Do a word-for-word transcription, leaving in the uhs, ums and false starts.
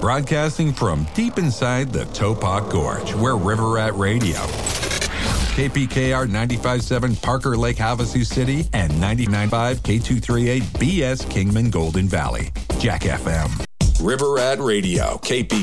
Broadcasting from deep inside the Topok Gorge, where River Rat Radio. K P K R ninety-five point seven Parker Lake, Havasu City, and ninety-nine point five K two thirty-eight B S Kingman Golden Valley. Jack F M. River Rat Radio, K P